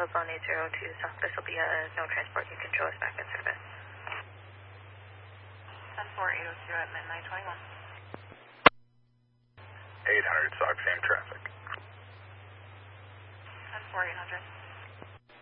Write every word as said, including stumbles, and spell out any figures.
Hillzone eight zero two South. This will be a no transport. You can show us back in service. ten four eight oh two at midnight twenty-one. eight hundred, S O C, same track.